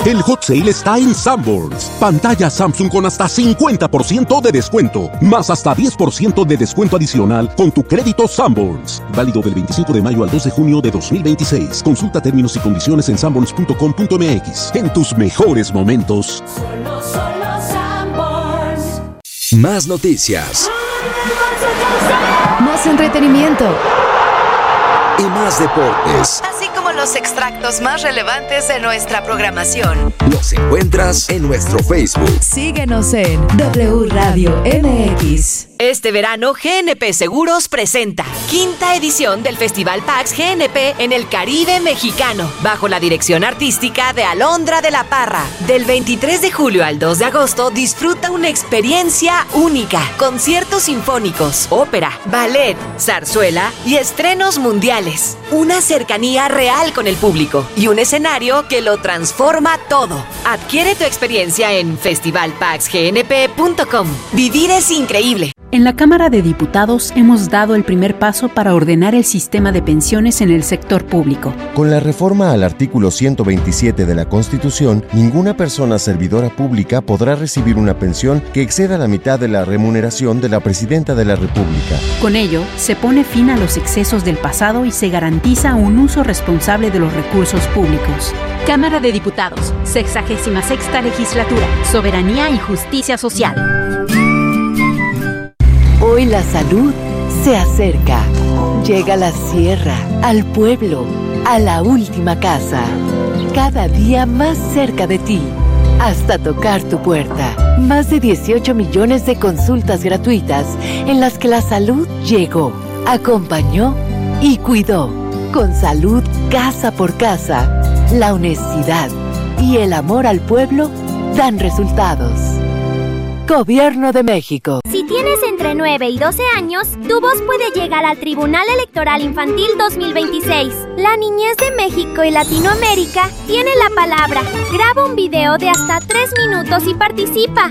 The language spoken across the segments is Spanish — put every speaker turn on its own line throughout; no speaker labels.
El Hot Sale está en Sanborns. Pantalla Samsung con hasta 50% de descuento, más hasta 10% de descuento adicional con tu crédito Sanborns. Válido del 25 de mayo al 2 de junio de 2026. Consulta términos y condiciones en sanborns.com.mx. En tus mejores momentos.
Solo Sanborns.
Más noticias.
Más entretenimiento.
Y más deportes.
Así como los extractos más relevantes de nuestra programación.
Los encuentras en nuestro Facebook.
Síguenos en W Radio MX. Este verano, GNP Seguros presenta quinta edición del Festival PAX GNP en el Caribe mexicano, bajo la dirección artística de Alondra de la Parra. Del 23 de julio al 2 de agosto, disfruta una experiencia única. Conciertos sinfónicos, ópera, ballet, zarzuela y estrenos mundiales. Una cercanía real con el público y un escenario que lo transforma todo. Adquiere tu experiencia en festivalpaxgnp.com. Vivir es increíble.
En la Cámara de Diputados hemos dado el primer paso para ordenar el sistema de pensiones en el sector público.
Con la reforma al artículo 127 de la Constitución, ninguna persona servidora pública podrá recibir una pensión que exceda la mitad de la remuneración de la Presidenta de la República.
Con ello, se pone fin a los excesos del pasado y se garantiza un uso responsable de los recursos públicos. Cámara de Diputados, 66ª Legislatura, Soberanía y Justicia Social.
Hoy la salud se acerca. Llega a la sierra, al pueblo, a la última casa. Cada día más cerca de ti, hasta tocar tu puerta. Más de 18 millones de consultas gratuitas en las que la salud llegó, acompañó y cuidó. Con salud casa por casa, la honestidad y el amor al pueblo dan resultados. Gobierno de México.
Si tienes entre 9 y 12 años, tu voz puede llegar al Tribunal Electoral Infantil 2026. La niñez de México y Latinoamérica tiene la palabra. Graba un video de hasta 3 minutos y participa.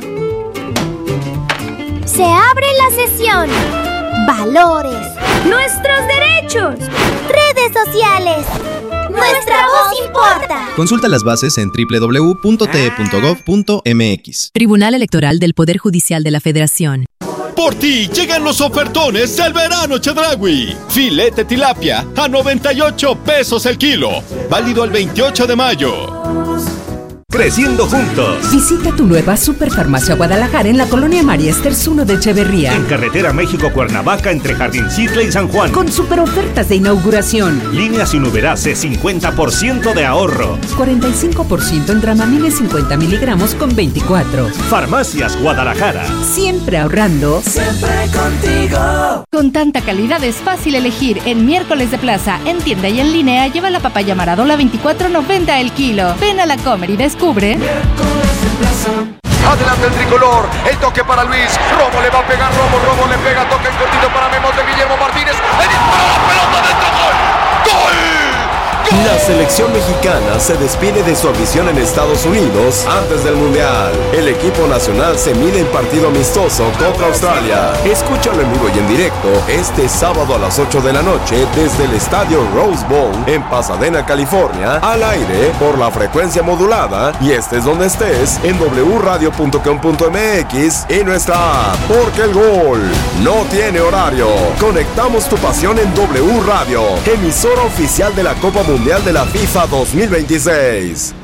Se abre la sesión. Valores. Nuestros derechos. Redes sociales. ¡Nuestra voz importa!
Consulta las bases en www.te.gov.mx.
Tribunal Electoral del Poder Judicial de la Federación.
Por ti llegan los ofertones del verano Chedraui. Filete tilapia a 98 pesos el kilo. Válido el 28 de mayo.
Creciendo juntos.
Visita tu nueva Superfarmacia Guadalajara en la colonia María Esters 1 de Echeverría.
En carretera México-Cuernavaca entre Jardincitle y San Juan.
Con super ofertas de inauguración.
Línea sin Uberase, 50% de ahorro.
45% en Dramamine 50 miligramos con 24.
Farmacias Guadalajara.
Siempre ahorrando.
Siempre contigo.
Con tanta calidad es fácil elegir. En Miércoles de Plaza, en tienda y en línea, lleva la papaya Maradola 24.90 el kilo. Ven a la Comer y descubre.
Adelante el tricolor, el toque para Luis, Romo le va a pegar, Romo le pega, toque en cortito para Memos de Guillermo Martínez, el disparo, la pelota dentro, gol, ¡gol!
La selección mexicana se despide de su afición en Estados Unidos antes del Mundial. El equipo nacional se mide en partido amistoso contra Australia. Escúchalo en vivo y en directo este sábado a las 8 de la noche desde el estadio Rose Bowl en Pasadena, California, al aire por la frecuencia modulada y estés donde estés en wradio.com.mx y nuestra app, porque el gol no tiene horario. Conectamos tu pasión en W Radio, emisora oficial de la Copa Mundial de la FIFA 2026.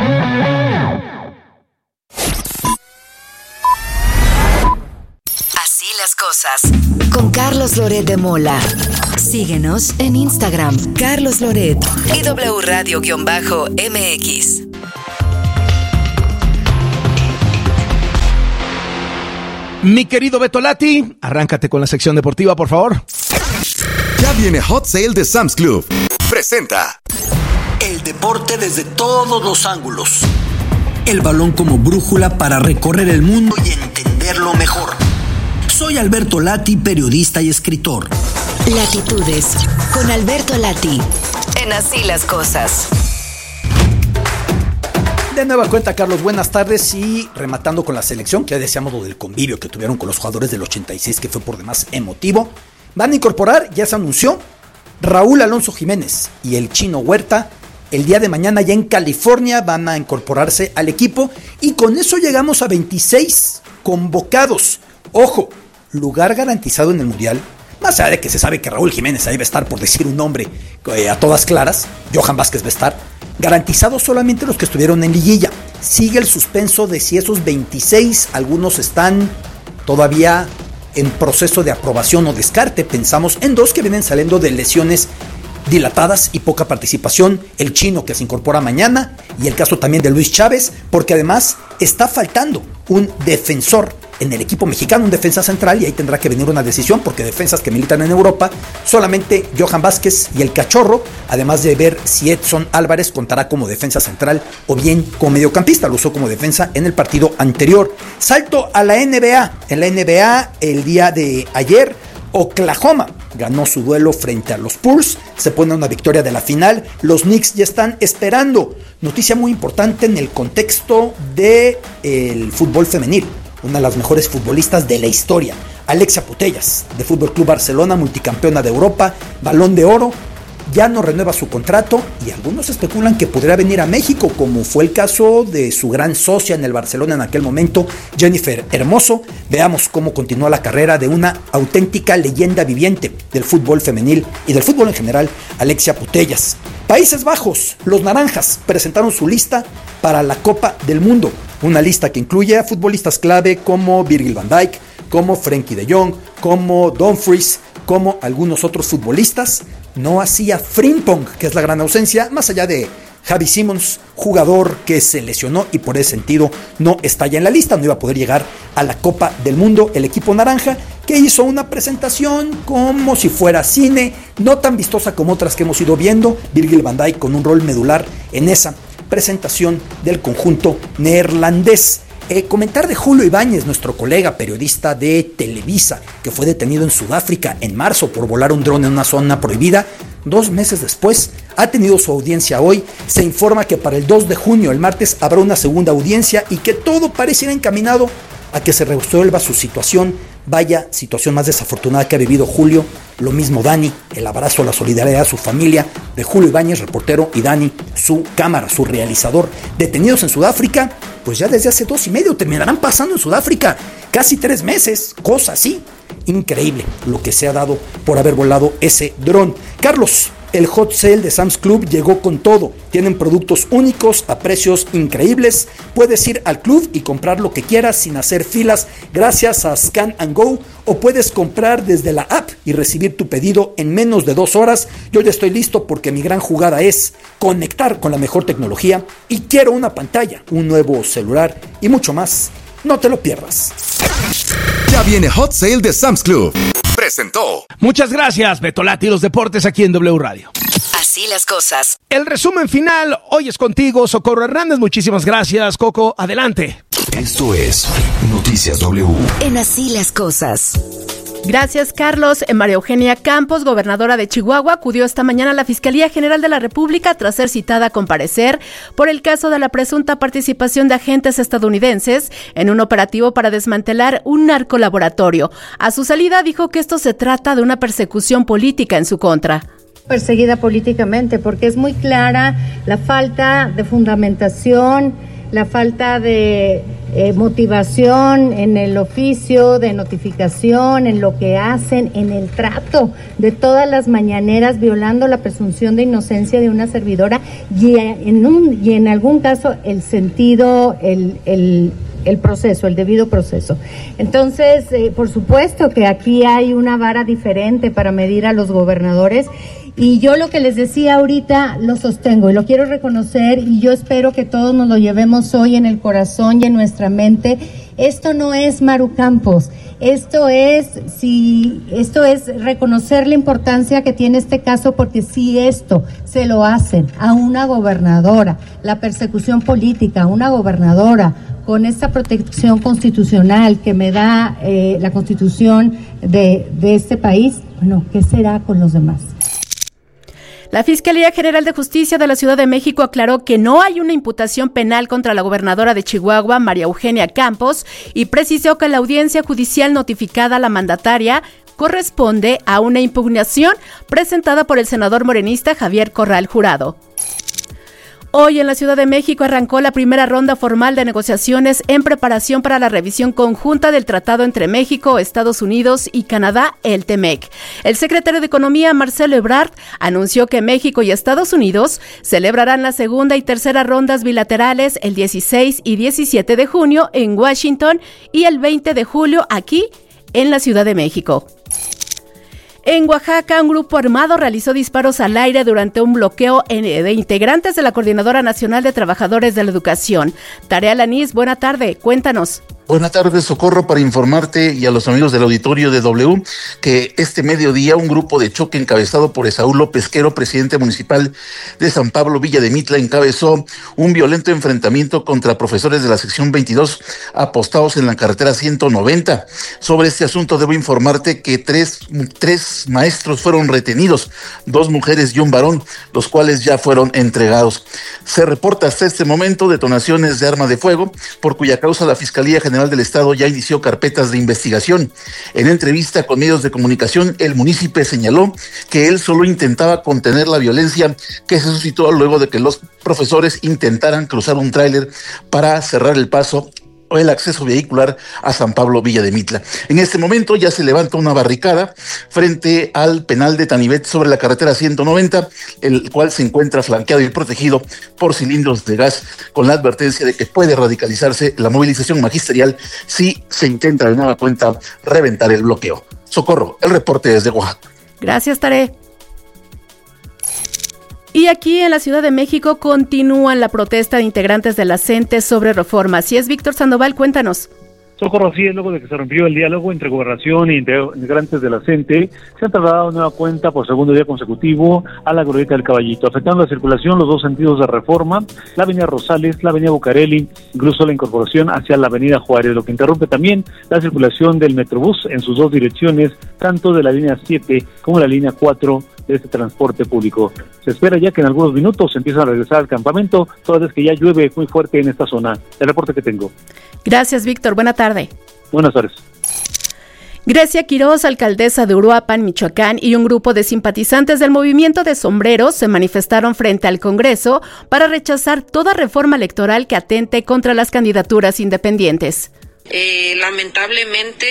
Así las cosas. Con Carlos Loret de Mola. Síguenos en Instagram, Carlos Loret y W Radio-MX.
Mi querido Beto Lati, arráncate con la sección deportiva, por favor.
Ya viene Hot Sale de Sam's Club. Presenta
el deporte desde todos los ángulos. El balón como brújula para recorrer el mundo y entenderlo mejor. Soy Alberto Lati, periodista y escritor.
Latitudes con Alberto Lati. En Así las cosas.
De nueva cuenta, Carlos, buenas tardes. Y rematando con la selección, que ya decíamos lo del convivio que tuvieron con los jugadores del 86, que fue por demás emotivo. Van a incorporar, ya se anunció, Raúl Alonso Jiménez y el Chino Huerta El día de mañana ya en California van a incorporarse al equipo y con eso llegamos a 26 convocados. Ojo, lugar garantizado en el Mundial. Más allá de que se sabe que Raúl Jiménez ahí va a estar, por decir un nombre a todas claras, Johan Vázquez va a estar, garantizados solamente los que estuvieron en liguilla. Sigue el suspenso de si esos 26, algunos están todavía en proceso de aprobación o descarte. Pensamos en 2 que vienen saliendo de lesiones dilatadas y poca participación, el chino que se incorpora mañana y el caso también de Luis Chávez, porque además está faltando un defensor en el equipo mexicano, un defensa central, y ahí tendrá que venir una decisión porque defensas que militan en Europa, solamente Johan Vázquez y el Cachorro, además de ver si Edson Álvarez contará como defensa central o bien como mediocampista, lo usó como defensa en el partido anterior. Salto a la NBA, en la NBA el día de ayer Oklahoma ganó su duelo frente a los Spurs, se pone una victoria de la final, los Knicks ya están esperando. Noticia muy importante en el contexto del fútbol femenil, una de las mejores futbolistas de la historia, Alexia Putellas, de Fútbol Club Barcelona, multicampeona de Europa, Balón de Oro, ya no renueva su contrato y algunos especulan que podría venir a México, como fue el caso de su gran socia en el Barcelona en aquel momento, Jennifer Hermoso. Veamos cómo continúa la carrera de una auténtica leyenda viviente del fútbol femenil y del fútbol en general, Alexia Putellas. Países Bajos, los Naranjas presentaron su lista para la Copa del Mundo, una lista que incluye a futbolistas clave como Virgil van Dijk, como Frenkie de Jong, como Dumfries, como algunos otros futbolistas. No hacía Frimpong, que es la gran ausencia, más allá de Xavi Simons, jugador que se lesionó y por ese sentido no está ya en la lista, no iba a poder llegar a la Copa del Mundo. El equipo naranja, que hizo una presentación como si fuera cine, no tan vistosa como otras que hemos ido viendo, Virgil van Dijk con un rol medular en esa presentación del conjunto neerlandés. Comentar de Julio Ibáñez, nuestro colega periodista de Televisa, que fue detenido en Sudáfrica en marzo por volar un dron en una zona prohibida. 2 meses después, ha tenido su audiencia hoy. Se informa que para el 2 de junio, el martes, habrá una segunda audiencia y que todo pareciera encaminado a que se resuelva su situación. Vaya situación más desafortunada que ha vivido Julio. Lo mismo Dani, el abrazo a la solidaridad a su familia de Julio Ibáñez, reportero, y Dani, su cámara, su realizador, detenidos en Sudáfrica, pues ya desde hace 2 y medio, terminarán pasando en Sudáfrica casi 3 meses, cosa así. Increíble lo que se ha dado por haber volado ese dron. Carlos, el hot sale de Sam's Club llegó con todo. Tienen productos únicos a precios increíbles. Puedes ir al club y comprar lo que quieras sin hacer filas gracias a Scan and Go, o puedes comprar desde la app y recibir tu pedido en menos de 2 horas. Yo ya estoy listo porque mi gran jugada es conectar con la mejor tecnología y quiero una pantalla, un nuevo celular y mucho más. No te lo pierdas.
Ya viene Hot Sale de Sam's Club. Presentó.
Muchas gracias, Betolati y los deportes aquí en W Radio.
Así las cosas.
El resumen final hoy es contigo, Socorro Hernández. Muchísimas gracias, Coco. Adelante.
Esto es Noticias W.
En Así las cosas.
Gracias, Carlos. María Eugenia Campos, gobernadora de Chihuahua, acudió esta mañana a la Fiscalía General de la República tras ser citada a comparecer por el caso de la presunta participación de agentes estadounidenses en un operativo para desmantelar un narcolaboratorio. A su salida dijo que esto se trata de una persecución política en su contra.
Perseguida políticamente porque es muy clara la falta de fundamentación, la falta de motivación en el oficio de notificación, en lo que hacen, en el trato de todas las mañaneras, violando la presunción de inocencia de una servidora y en algún caso el sentido, el proceso, el debido proceso. Entonces, por supuesto que aquí hay una vara diferente para medir a los gobernadores. Y yo lo que les decía ahorita lo sostengo y lo quiero reconocer, y yo espero que todos nos lo llevemos hoy en el corazón y en nuestra mente. Esto no es Maru Campos, esto es reconocer la importancia que tiene este caso, porque si esto se lo hacen a una gobernadora, la persecución política a una gobernadora con esta protección constitucional que me da la Constitución de este país, bueno, ¿qué será con los demás?
La Fiscalía General de Justicia de la Ciudad de México aclaró que no hay una imputación penal contra la gobernadora de Chihuahua, María Eugenia Campos, y precisó que la audiencia judicial notificada a la mandataria corresponde a una impugnación presentada por el senador morenista Javier Corral Jurado. Hoy en la Ciudad de México arrancó la primera ronda formal de negociaciones en preparación para la revisión conjunta del tratado entre México, Estados Unidos y Canadá, el TEMEC. El secretario de Economía, Marcelo Ebrard, anunció que México y Estados Unidos celebrarán la segunda y tercera rondas bilaterales el 16 y 17 de junio en Washington y el 20 de julio aquí en la Ciudad de México. En Oaxaca, un grupo armado realizó disparos al aire durante un bloqueo de integrantes de la Coordinadora Nacional de Trabajadores de la Educación. Tarea Lanís, buena tarde, cuéntanos.
Buenas tardes, Socorro, para informarte y a los amigos del auditorio de W que este mediodía un grupo de choque encabezado por Esaú López Quero, presidente municipal de San Pablo Villa de Mitla, encabezó un violento enfrentamiento contra profesores de la sección 22 apostados en la carretera 190. Sobre este asunto debo informarte que tres maestros fueron retenidos, 2 mujeres y un varón, los cuales ya fueron entregados. Se reporta hasta este momento detonaciones de arma de fuego, por cuya causa la Fiscalía General del Estado ya inició carpetas de investigación. En entrevista con medios de comunicación, el munícipe señaló que él solo intentaba contener la violencia que se suscitó luego de que los profesores intentaran cruzar un tráiler para cerrar el paso o el acceso vehicular a San Pablo Villa de Mitla. En este momento ya se levanta una barricada frente al penal de Tanivet sobre la carretera 190, el cual se encuentra flanqueado y protegido por cilindros de gas, con la advertencia de que puede radicalizarse la movilización magisterial si se intenta de nueva cuenta reventar el bloqueo. Socorro, el reporte desde Oaxaca.
Gracias, Taré. Y aquí en la Ciudad de México continúan la protesta de integrantes de la CENTE sobre reforma. Así es, Víctor Sandoval, cuéntanos.
Socorro, así es, luego de que se rompió el diálogo entre Gobernación e integrantes de la CENTE, se han trasladado de nueva cuenta por segundo día consecutivo a la glorieta del Caballito, afectando la circulación los dos sentidos de Reforma, la avenida Rosales, la avenida Bucareli, incluso la incorporación hacia la avenida Juárez, lo que interrumpe también la circulación del Metrobús en sus dos direcciones, tanto de la línea 7 como la línea 4 de este transporte público. Se espera ya que en algunos minutos se empiezan a regresar al campamento, toda vez que ya llueve muy fuerte en esta zona. El reporte que tengo.
Gracias, Víctor. Buena tarde.
Buenas tardes.
Grecia Quiroz, alcaldesa de Uruapan, Michoacán, y un grupo de simpatizantes del movimiento de sombreros se manifestaron frente al Congreso para rechazar toda reforma electoral que atente contra las candidaturas independientes.
Lamentablemente,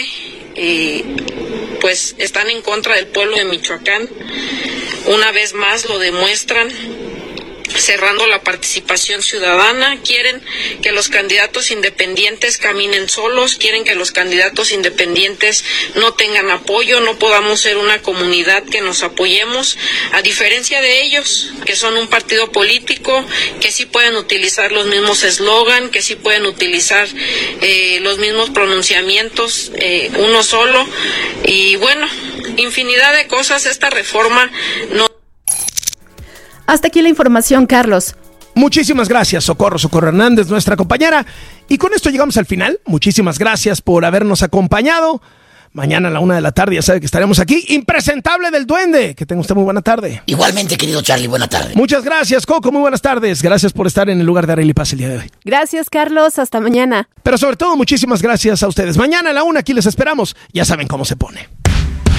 pues están en contra del pueblo de Michoacán. Una vez más lo demuestran, cerrando la participación ciudadana. Quieren que los candidatos independientes caminen solos, quieren que los candidatos independientes no tengan apoyo, no podamos ser una comunidad que nos apoyemos, a diferencia de ellos, que son un partido político, que sí pueden utilizar los mismos eslogan, que sí pueden utilizar los mismos pronunciamientos, uno solo, y bueno, infinidad de cosas. Esta reforma no.
Hasta aquí la información, Carlos.
Muchísimas gracias, Socorro Hernández, nuestra compañera. Y con esto llegamos al final. Muchísimas gracias por habernos acompañado. Mañana a la 1 de la tarde ya sabe que estaremos aquí. Impresentable del Duende. Que tenga usted muy buena tarde.
Igualmente, querido Charlie, buena tarde.
Muchas gracias, Coco. Muy buenas tardes. Gracias por estar en el lugar de Arely Paz el día de hoy.
Gracias, Carlos. Hasta mañana.
Pero sobre todo, muchísimas gracias a ustedes. Mañana a la 1 aquí les esperamos. Ya saben cómo se pone.